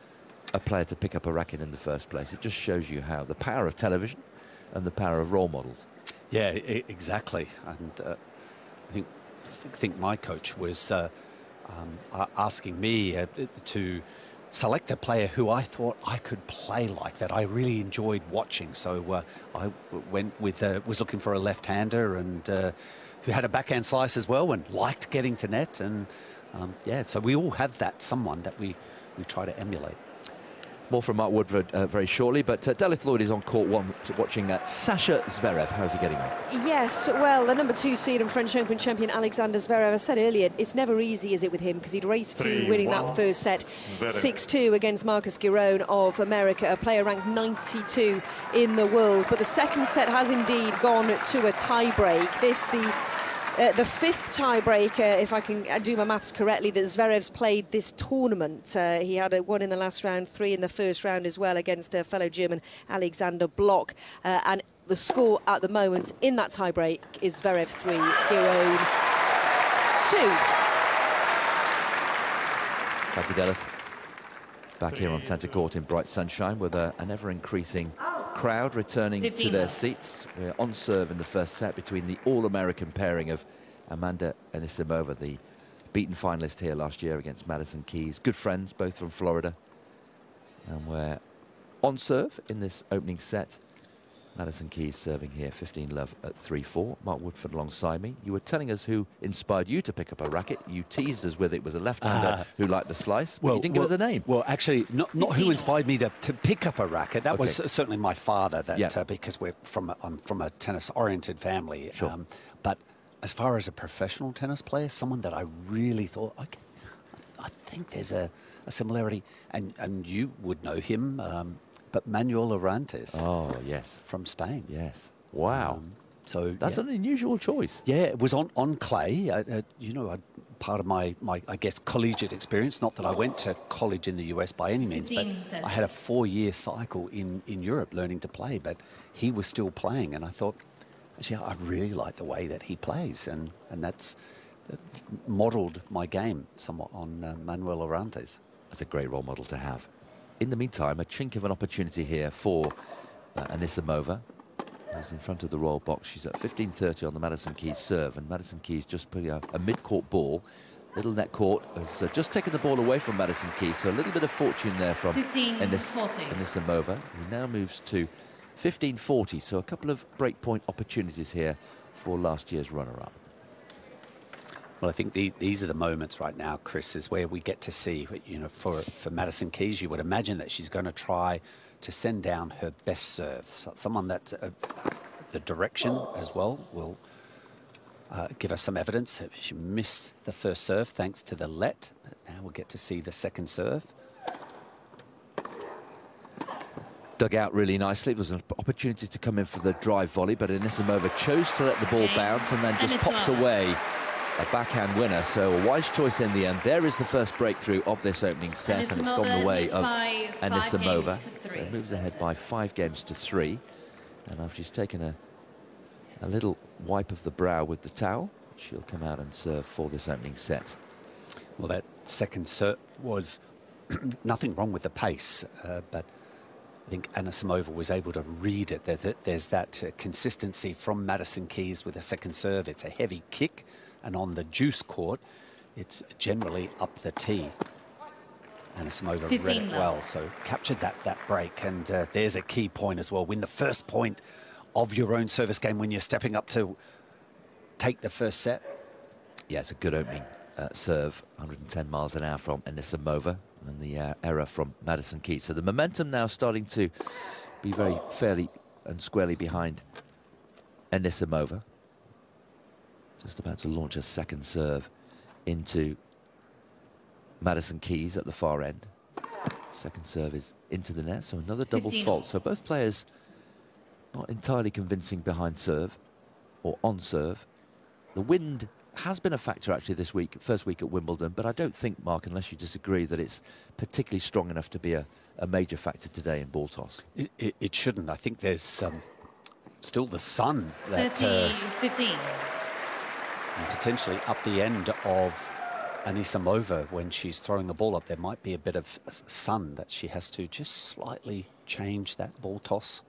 a player to pick up a racket in the first place, it just shows you how the power of television and the power of role models. Yeah, I exactly. And uh, I think I think my coach was uh, um, asking me uh, to select a player who I thought I could play like, that I really enjoyed watching. So uh, I went with uh, was looking for a left-hander and uh, who had a backhand slice as well and liked getting to net. And um, yeah, so we all have that someone that we we try to emulate. More from Mark Woodford uh, very shortly, but uh, Delith Lloyd is on court one watching uh, Sasha Zverev. How's he getting on? Yes, well, the number two seed and French Open champion Alexander Zverev, I said earlier, it's never easy, is it, with him, because he'd raced to winning that first set six two against Marcus Giron of America, a player ranked ninety-two in the world. But the second set has indeed gone to a tie-break. This, the Uh, the fifth tiebreaker, if I can do my maths correctly, that Zverev's played this tournament. Uh, he had a one in the last round, three in the first round as well against a fellow German, Alexander Bloch. Uh, and the score at the moment in that tiebreak is Zverev three, Giron two. Thank you, Delith. Back here on centre court in bright sunshine with a, an ever-increasing crowd returning to their seats. We're on serve in the first set between the all-American pairing of Amanda Anisimova, the beaten finalist here last year against Madison Keys. Good friends, both from Florida. And we're on serve in this opening set. Madison Keys serving here, fifteen love at three four. Mark Woodford alongside me. You were telling us who inspired you to pick up a racket. You teased us with it was a left-hander uh, who liked the slice. Well, you didn't well, give us a name. Well, actually, not, not who inspired me to, to pick up a racket. That okay. was certainly my father. That yeah. uh, because we're from a, I'm from a tennis-oriented family. Sure. Um, but as far as a professional tennis player, someone that I really thought, okay, I think there's a, a similarity, and and you would know him. Um, But Manuel Orantes. Oh, yes. From Spain. Yes. Wow. Um, so That's yeah. an unusual choice. Yeah, it was on, on clay. Uh, uh, you know, I, part of my, my, I guess, collegiate experience, not that I went to college in the U S by any means, but I had a four-year cycle in, in Europe learning to play, but he was still playing, and I thought, actually, I really like the way that he plays, and, and that's uh, modelled my game somewhat on uh, Manuel Orantes. That's a great role model to have. In the meantime, a chink of an opportunity here for uh, Anisimova, who's in front of the royal box. She's at fifteen thirty on the Madison Keys serve, and Madison Keys just putting a, a mid-court ball. Little net court has uh, just taken the ball away from Madison Keys, so a little bit of fortune there from Anis Anisimova, who now moves to fifteen forty, so a couple of breakpoint opportunities here for last year's runner-up. Well, I think the, these are the moments right now, Chris, is where we get to see, you know, for, for Madison Keys, you would imagine that she's going to try to send down her best serve. So someone that uh, the direction as well will uh, give us some evidence. She missed the first serve thanks to the let, but now we'll get to see the second serve. Dug out really nicely. It was an opportunity to come in for the drive volley, but Anisimova chose to let the ball bounce and then just pops away. A backhand winner, so a wise choice in the end. There is the first breakthrough of this opening set, and it's gone the way of Anisimova. So it moves ahead by five games to three. And after she's taken a, a little wipe of the brow with the towel, she'll come out and serve for this opening set. Well, that second serve was nothing wrong with the pace, uh, but I think Anisimova was able to read it. There's, there's that uh, consistency from Madison Keys with a second serve. It's a heavy kick. And on the juice court, it's generally up the tee. Anisimova read it well, so captured that, that break. And uh, there's a key point as well. Win the first point of your own service game when you're stepping up to take the first set. Yeah, it's a good opening uh, serve, one hundred ten miles an hour from Anisimova, and the uh, error from Madison Keys. So the momentum now starting to be very fairly and squarely behind Anisimova. Just about to launch a second serve into Madison Keys at the far end. Second serve is into the net, so another double fault. So both players not entirely convincing behind serve or on serve. The wind has been a factor actually this week, first week at Wimbledon, but I don't think, Mark, unless you disagree, that it's particularly strong enough to be a, a major factor today in ball toss. It, it, it shouldn't. I think there's um, still the sun that... thirty fifteen. And potentially up the end of Anisimova when she's throwing the ball up. There might be a bit of sun that she has to just slightly change that ball toss.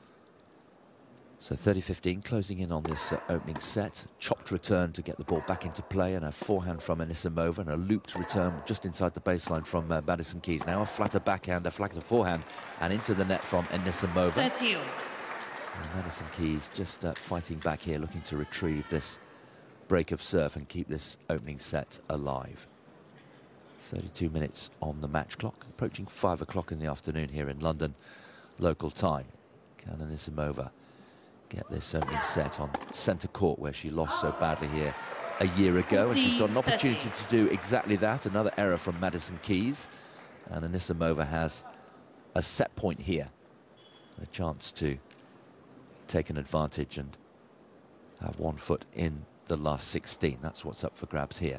So thirty fifteen closing in on this uh, opening set. Chopped return to get the ball back into play, and a forehand from Anisimova, and a looped return just inside the baseline from uh, Madison Keys. Now a flatter backhand, a flatter forehand, and into the net from Anisimova. thirty. And Madison Keys just uh, fighting back here, looking to retrieve this break of serve and keep this opening set alive. thirty-two minutes on the match clock, approaching five o'clock in the afternoon here in London, local time. Can Anisimova get this opening set on centre court, where she lost so badly here a year ago, and she's got an opportunity to do exactly that. Another error from Madison Keys, and Anisimova has a set point here, a chance to take an advantage and have one foot in the last sixteen. That's what's up for grabs here.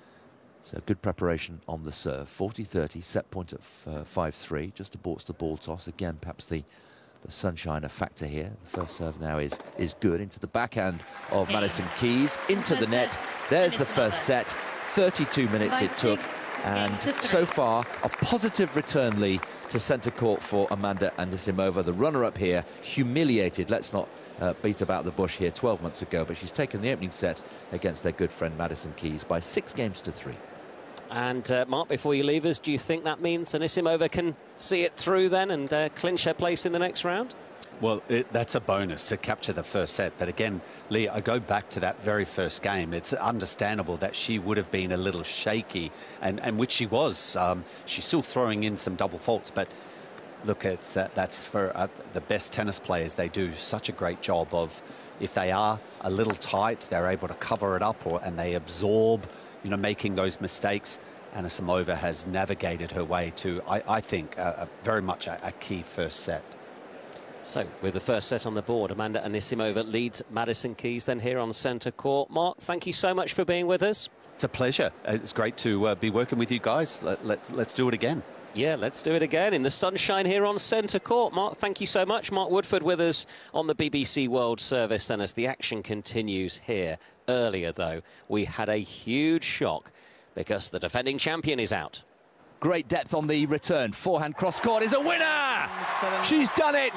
So good preparation on the serve. forty thirty, set point at five three, just aborts the ball toss. Again, perhaps the, the sunshine a factor here. The first serve now is, is good into the backhand of okay. Madison Keys, into the net. There's the first set. thirty-two minutes it took, and so far a positive return lead to centre court for Amanda Anisimova, the runner-up here, humiliated. Let's not Uh, beat about the bush here twelve months ago, but she's taken the opening set against their good friend Madison Keys by six games to three. And uh, Mark, before you leave us, do you think that means Anisimova can see it through then and uh, clinch her place in the next round? Well, it, that's a bonus to capture the first set. But again, Lee, I go back to that very first game. It's understandable that she would have been a little shaky, and, and which she was. Um, she's still throwing in some double faults, but look, it's that that's for uh, the best tennis players. They do such a great job of, if they are a little tight, they're able to cover it up, or and they absorb, you know, making those mistakes. Anisimova has navigated her way to, I, I think, uh, a very much a, a key first set. So, with the first set on the board, Amanda Anisimova leads Madison Keys then here on centre court. Mark, thank you so much for being with us. It's a pleasure. It's great to uh, be working with you guys. Let, let's, let's do it again. Yeah, let's do it again in the sunshine here on centre court. Mark, thank you so much. Mark Woodford with us on the B B C World Service then as the action continues here. Earlier, though, we had a huge shock because the defending champion is out. Great depth on the return. Forehand cross-court is a winner! She's done it!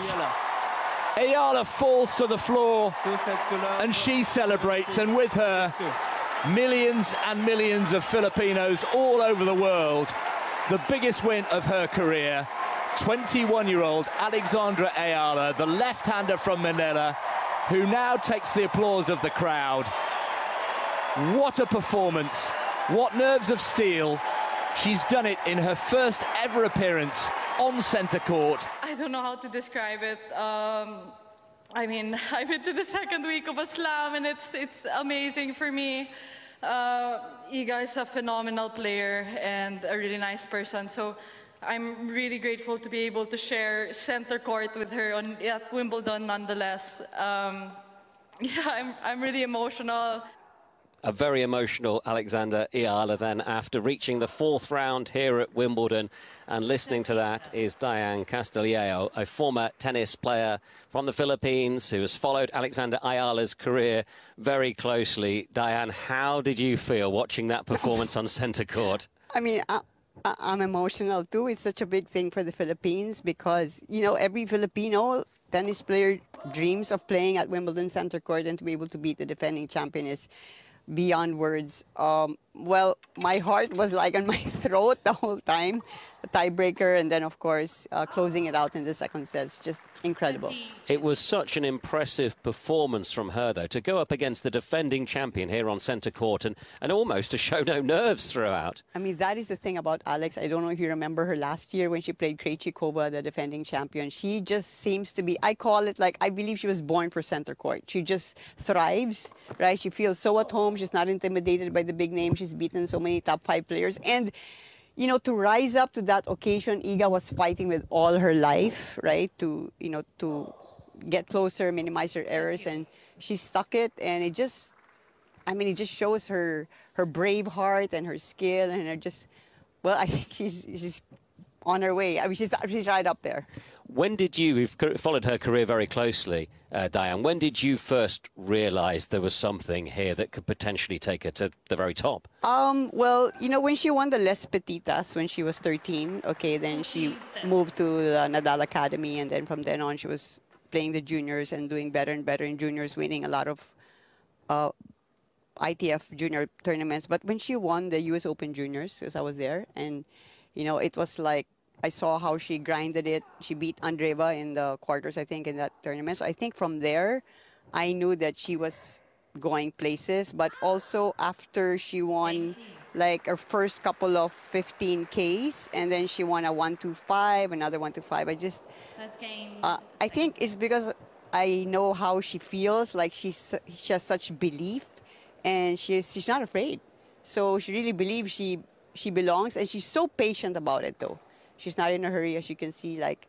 Ayala falls to the floor and she celebrates, and with her, millions and millions of Filipinos all over the world. The biggest win of her career. twenty-one-year-old Alexandra Ayala, the left-hander from Manila, who now takes the applause of the crowd. What a performance. What nerves of steel. She's done it in her first ever appearance on centre court. I don't know how to describe it. Um, I mean, I'm into the second week of a slam, and it's it's amazing for me. Uh, Iga is a phenomenal player and a really nice person, so I'm really grateful to be able to share center court with her on, at Wimbledon nonetheless. Um, yeah, I'm, I'm really emotional. A very emotional Alexandra Ayala then after reaching the fourth round here at Wimbledon. And listening to that is Diane Castillejo, a former tennis player from the Philippines who has followed Alexandra Ayala's career very closely. Diane, how did you feel watching that performance on centre court? I mean, I, I'm emotional too. It's such a big thing for the Philippines because, you know, every Filipino tennis player dreams of playing at Wimbledon centre court, and to be able to beat the defending champion is beyond words. Um, well, my heart was like on my throat the whole time. A tiebreaker, and then, of course, uh, closing it out in the second set. It's just incredible. It was such an impressive performance from her, though, to go up against the defending champion here on centre court and, and almost to show no nerves throughout. I mean, that is the thing about Alex. I don't know if you remember her last year when she played Krejcikova, the defending champion. She just seems to be, I call it like, I believe she was born for centre court. She just thrives, right? She feels so at home. She's not intimidated by the big name. She's beaten so many top five players. And you know, to rise up to that occasion, Iga was fighting with all her life, right? To, you know, to get closer, minimize her errors, and she stuck it. And it just, I mean, it just shows her her brave heart and her skill, and her just, well, I think she's she's on her way. I mean, she's she's right up there. When did you, we've followed her career very closely, uh, Diane, when did you first realise there was something here that could potentially take her to the very top? Um, well, you know, when she won the Les Petitas when she was thirteen, okay, then she moved to the Nadal Academy, and then from then on she was playing the juniors and doing better and better in juniors, winning a lot of uh, I T F junior tournaments. But when she won the U S Open Juniors, because I was there, and, you know, it was like, I saw how she grinded it. She beat Andreeva in the quarters, I think, in that tournament. So I think from there, I knew that she was going places. But also after she won, like, her first couple of fifteen Ks, and then she won a one two five, another one two five. I just, uh, I think it's because I know how she feels. Like, she's, she has such belief, and she's, she's not afraid. So she really believes she, she belongs, and she's so patient about it, though. She's not in a hurry, as you can see, like,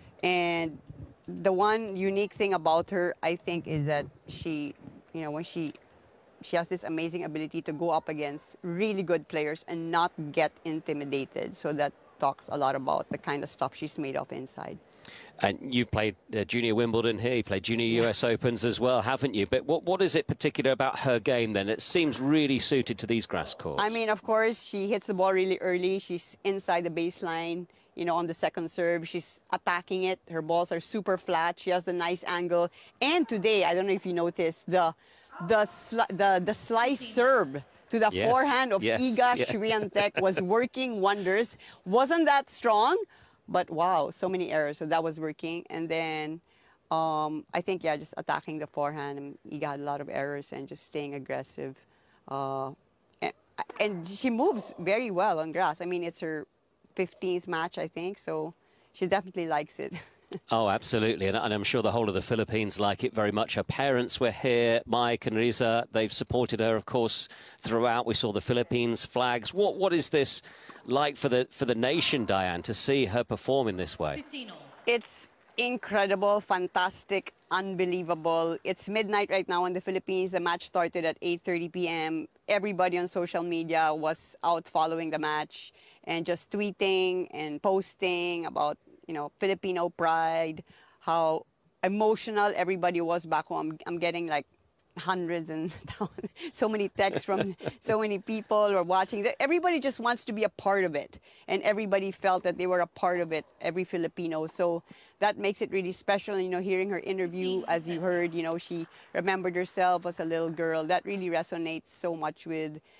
and the one unique thing about her, I think, is that she, you know, when she, she has this amazing ability to go up against really good players and not get intimidated. So that talks a lot about the kind of stuff she's made of inside. And you've played uh, Junior Wimbledon here, you played Junior U S Opens as well, haven't you? But what, what is it particular about her game then? It seems really suited to these grass courts. I mean, of course, she hits the ball really early. She's inside the baseline, you know, on the second serve. She's attacking it. Her balls are super flat. She has the nice angle. And today, I don't know if you noticed, the the sli the, the slice serve to the yes, forehand of yes, Iga yeah. Swiatek was working wonders. Wasn't that strong, but wow, so many errors. So that was working. And then um, I think, yeah, just attacking the forehand. And Iga had a lot of errors and just staying aggressive. Uh, and, and she moves very well on grass. I mean, it's her fifteenth match, I think, so she definitely likes it. Oh, absolutely, and, and I'm sure the whole of the Philippines like it very much. Her parents were here, Mike and Riza. They've supported her, of course, throughout. We saw the Philippines flags. What What is this like for the for the nation, Diane, to see her perform in this way? It's incredible, fantastic, unbelievable. It's midnight right now in the Philippines. The match started at eight thirty p m Everybody on social media was out following the match and just tweeting and posting about, you know, Filipino pride, how emotional everybody was back home. I'm, I'm getting like hundreds and so many texts from so many people who are watching. Everybody just wants to be a part of it, and everybody felt that they were a part of it, every Filipino. So that makes it really special. You know, hearing her interview, as you heard, you know, she remembered herself as a little girl. That really resonates so much with,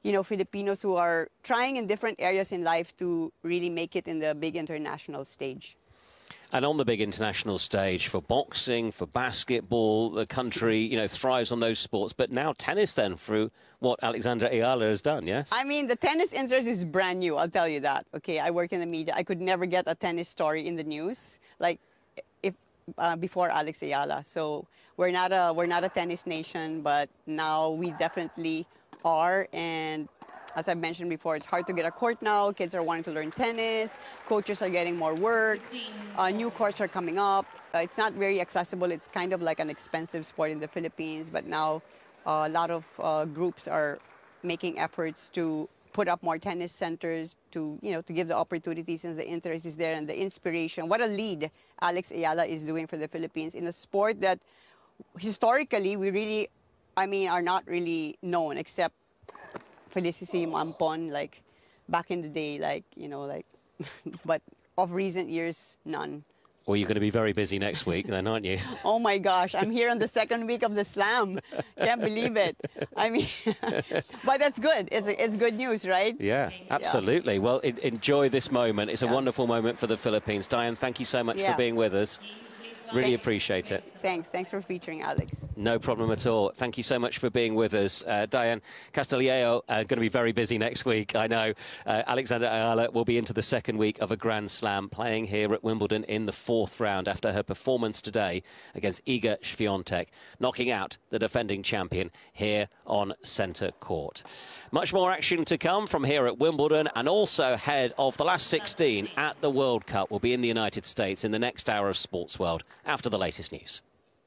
you know, Filipinos who are trying in different areas in life to really make it in the big international stage. And on the big international stage for boxing, for basketball, the country, you know, thrives on those sports. But now tennis then, through what Alexandra Ayala has done, yes? I mean, the tennis interest is brand new, I'll tell you that. Okay, I work in the media. I could never get a tennis story in the news, like if uh, before Alex Ayala. So we're not a we're not a tennis nation, but now we definitely are. And as I mentioned before, it's hard to get a court now. Kids are wanting to learn tennis. Coaches are getting more work. Uh, new courts are coming up. Uh, it's not very accessible. It's kind of like an expensive sport in the Philippines. But now uh, a lot of uh, groups are making efforts to put up more tennis centers to, you know, to give the opportunities since the interest is there and the inspiration. What a lead Alex Ayala is doing for the Philippines in a sport that historically we really, I mean, are not really known except Felicissimo Ampon, like back in the day, like, you know, like, but of recent years, none. Well, you're going to be very busy next week then, aren't you? Oh my gosh, I'm here on the second week of the Slam. Can't believe it. I mean, but that's good. It's, it's good news, right? Yeah, absolutely. Yeah. Well, it, enjoy this moment. It's a yeah. wonderful moment for the Philippines. Diane, thank you so much yeah. for being with us. Really appreciate it. Thanks. Thanks for featuring Alex. No problem at all. Thank you so much for being with us. Uh, Diane Castillejo, uh, going to be very busy next week, I know. Uh, Alexandra Ayala will be into the second week of a Grand Slam, playing here at Wimbledon in the fourth round after her performance today against Iga Świątek, knocking out the defending champion here on centre court. Much more action to come from here at Wimbledon, and also ahead of the last sixteen at the World Cup will be in the United States in the next hour of Sports World after the latest news.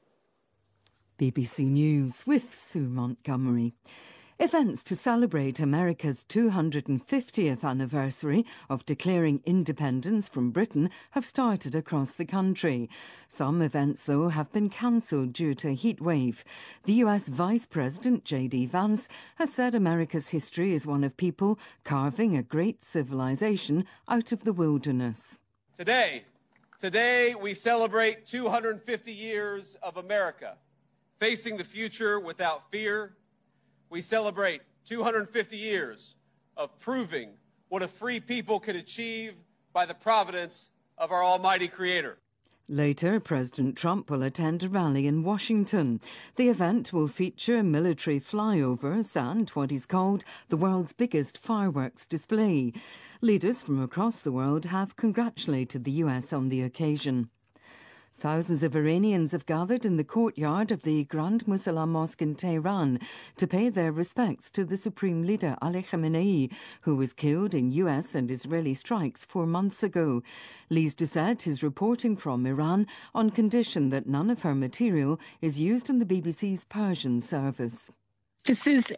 B B C News with Sue Montgomery. Events to celebrate America's two hundred fiftieth anniversary of declaring independence from Britain have started across the country. Some events, though, have been cancelled due to a heat wave. The U S Vice President J D Vance has said America's history is one of people carving a great civilization out of the wilderness. Today, today we celebrate two hundred fifty years of America, facing the future without fear. We celebrate two hundred fifty years of proving what a free people can achieve by the providence of our almighty Creator. Later, President Trump will attend a rally in Washington. The event will feature military flyovers and what is called the world's biggest fireworks display. Leaders from across the world have congratulated the U S on the occasion. Thousands of Iranians have gathered in the courtyard of the Grand Musalla Mosque in Tehran to pay their respects to the Supreme Leader Ali Khamenei, who was killed in U S and Israeli strikes four months ago. Lise Doucette is reporting from Iran on condition that none of her material is used in the B B C's Persian service. This is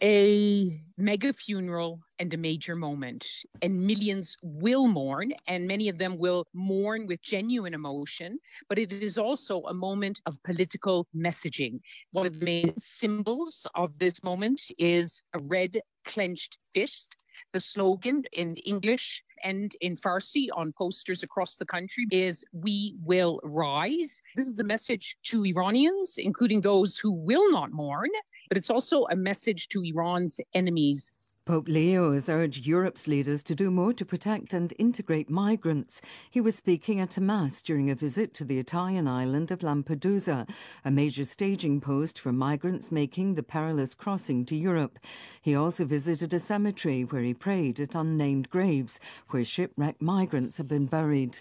a mega funeral and a major moment, and millions will mourn, and many of them will mourn with genuine emotion, but it is also a moment of political messaging. One of the main symbols of this moment is a red clenched fist. The slogan in English and in Farsi on posters across the country is "We will rise." This is a message to Iranians, including those who will not mourn, but it's also a message to Iran's enemies. Pope Leo has urged Europe's leaders to do more to protect and integrate migrants. He was speaking at a mass during a visit to the Italian island of Lampedusa, a major staging post for migrants making the perilous crossing to Europe. He also visited a cemetery where he prayed at unnamed graves where shipwrecked migrants have been buried.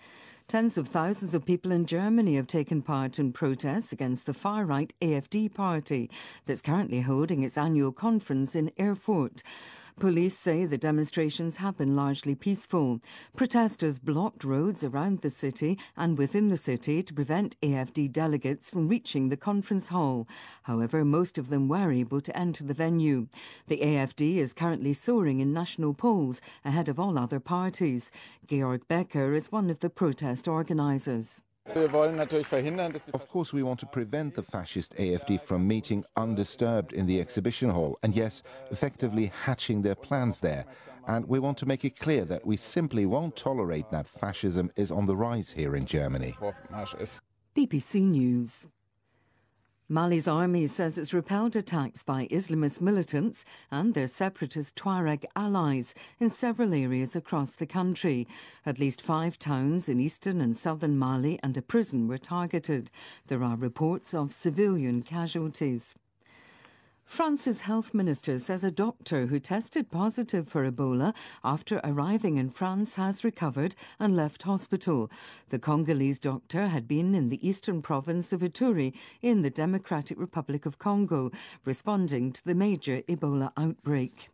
Tens of thousands of people in Germany have taken part in protests against the far-right A F D party that's currently holding its annual conference in Erfurt. Police say the demonstrations have been largely peaceful. Protesters blocked roads around the city and within the city to prevent A F D delegates from reaching the conference hall. However, most of them were able to enter the venue. The A F D is currently soaring in national polls ahead of all other parties. Georg Becker is one of the protest organisers. Of course, we want to prevent the fascist A F D from meeting undisturbed in the exhibition hall and, yes, effectively hatching their plans there. And we want to make it clear that we simply won't tolerate that fascism is on the rise here in Germany. B B C News. Mali's army says it's repelled attacks by Islamist militants and their separatist Tuareg allies in several areas across the country. At least five towns in eastern and southern Mali and a prison were targeted. There are reports of civilian casualties. France's health minister says a doctor who tested positive for Ebola after arriving in France has recovered and left hospital. The Congolese doctor had been in the eastern province of Ituri in the Democratic Republic of Congo, responding to the major Ebola outbreak.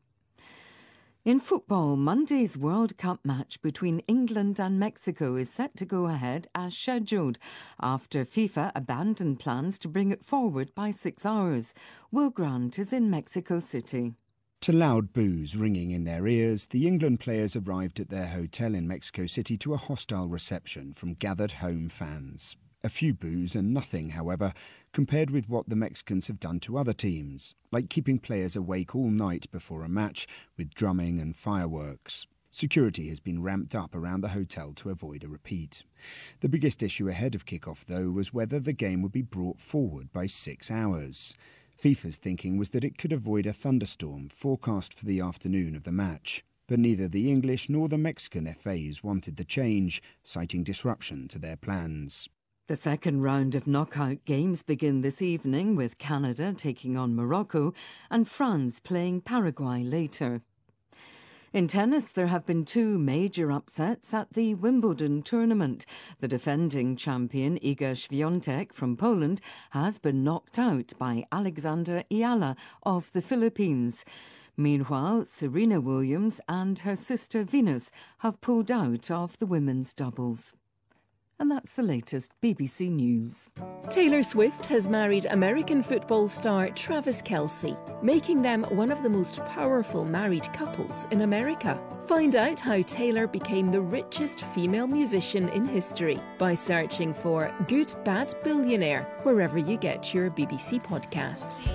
In football, Monday's World Cup match between England and Mexico is set to go ahead as scheduled after FIFA abandoned plans to bring it forward by six hours. Will Grant is in Mexico City. To loud boos ringing in their ears, the England players arrived at their hotel in Mexico City to a hostile reception from gathered home fans. A few boos and nothing, however, compared with what the Mexicans have done to other teams, like keeping players awake all night before a match with drumming and fireworks. Security has been ramped up around the hotel to avoid a repeat. The biggest issue ahead of kick-off, though, was whether the game would be brought forward by six hours. FIFA's thinking was that it could avoid a thunderstorm forecast for the afternoon of the match. But neither the English nor the Mexican F As wanted the change, citing disruption to their plans. The second round of knockout games begin this evening with Canada taking on Morocco and France playing Paraguay later. In tennis, there have been two major upsets at the Wimbledon tournament. The defending champion Iga Świątek from Poland has been knocked out by Alexandra Ayala of the Philippines. Meanwhile, Serena Williams and her sister Venus have pulled out of the women's doubles. And that's the latest B B C News. Taylor Swift has married American football star Travis Kelce, making them one of the most powerful married couples in America. Find out how Taylor became the richest female musician in history by searching for Good Bad Billionaire wherever you get your B B C podcasts.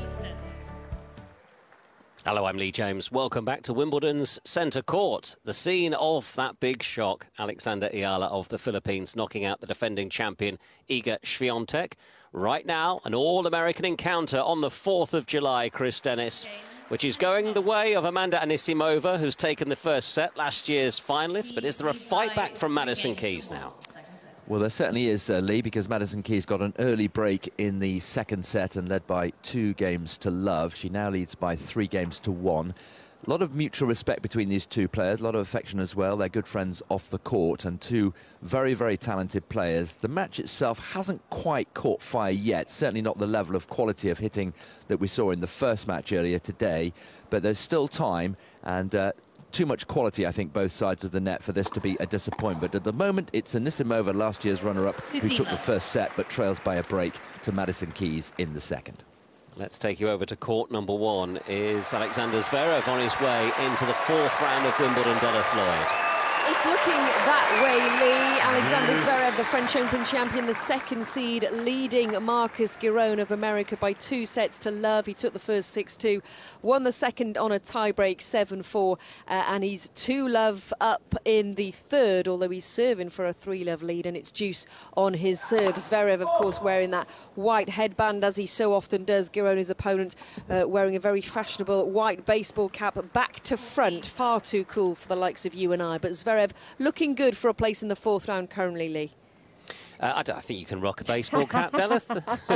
Hello, I'm Lee James. Welcome back to Wimbledon's centre court, the scene of that big shock. Alexandra Ayala of the Philippines knocking out the defending champion Iga Świątek. Right now, an all-American encounter on the fourth of July, Chris Dennis, which is going the way of Amanda Anisimova, who's taken the first set, last year's finalist. But is there a fight back from Madison Keys now? Well, there certainly is, uh, Lee, because Madison Keys got an early break in the second set and led by two games to love. She now leads by three games to one. A lot of mutual respect between these two players, a lot of affection as well. They're good friends off the court and two very, very talented players. The match itself hasn't quite caught fire yet, certainly not the level of quality of hitting that we saw in the first match earlier today, but there's still time and uh, too much quality, I think, both sides of the net for this to be a disappointment. At the moment, it's Anisimova, last year's runner-up, who took the first set but trails by a break to Madison Keys in the second. Let's take you over to court number one. Is Alexander Zverev on his way into the fourth round of Wimbledon, Delith Lloyd? It's looking that way, Lee. Alexander yes. Zverev, the French Open champion, the second seed, leading Marcus Giron of America by two sets to love. He took the first six two, won the second on a tie-break seven four, uh, and he's two love up in the third, although he's serving for a three love lead, and it's deuce on his serve. Zverev, of course, wearing that white headband, as he so often does. Giron, his opponent, uh, wearing a very fashionable white baseball cap, back to front. Far too cool for the likes of you and I, but Zverev looking good for a place in the fourth round currently, Lee. Uh, I, don't, I think you can rock a baseball cap, Delith.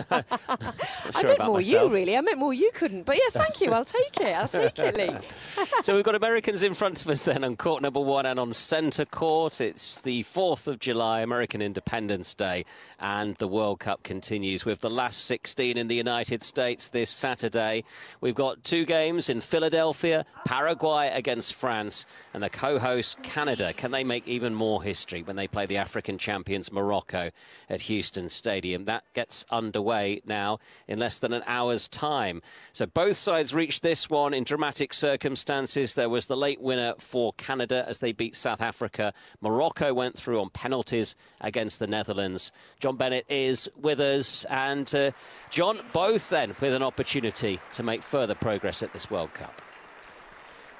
I sure meant more myself. you, really. I meant more you couldn't. But yeah, thank you. I'll take it. I'll take it, Lee. So we've got Americans in front of us then on court number one and on centre court. It's the fourth of July, American Independence Day, and the World Cup continues with the last sixteen in the United States this Saturday. We've got two games in Philadelphia, Paraguay against France, and the co-host Canada. Can they make even more history when they play the African champions Morocco at Houston Stadium? That gets underway now in less than an hour's time. So both sides reached this one in dramatic circumstances. There was the late winner for Canada as they beat South Africa. Morocco went through on penalties against the Netherlands. John Bennett is with us, and uh, John, both then with an opportunity to make further progress at this World Cup.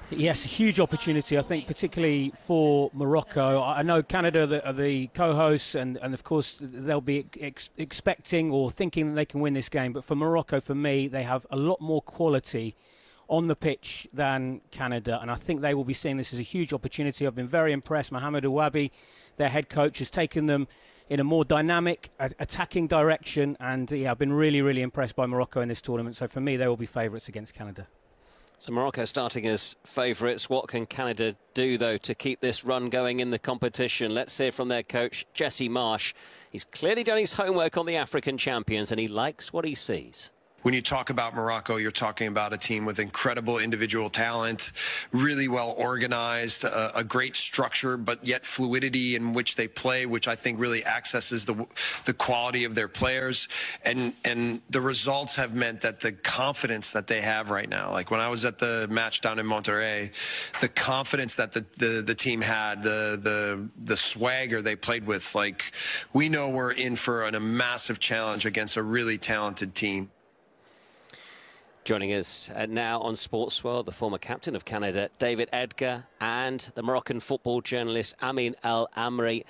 Yes, a huge opportunity, I think, particularly for Morocco. I know Canada are the, are the co-hosts, and, and of course they'll be ex expecting or thinking that they can win this game. But for Morocco, for me, they have a lot more quality on the pitch than Canada, and I think they will be seeing this as a huge opportunity. I've been very impressed. Mohamed Ouabi, their head coach, has taken them in a more dynamic, attacking direction, and yeah, I've been really, really impressed by Morocco in this tournament. So for me, they will be favourites against Canada. So Morocco starting as favourites. What can Canada do, though, to keep this run going in the competition? Let's hear from their coach, Jesse Marsh. He's clearly done his homework on the African champions, and he likes what he sees. When you talk about Morocco, you're talking about a team with incredible individual talent, really well organized, a, a great structure, but yet fluidity in which they play, which I think really accesses the the quality of their players. And and the results have meant that the confidence that they have right now, like when I was at the match down in Monterrey, the confidence that the the, the team had, the the the swagger they played with, like we know we're in for an, a massive challenge against a really talented team. Joining us uh, now on Sports World, the former captain of Canada, David Edgar, and the Moroccan football journalist Amin El Amri.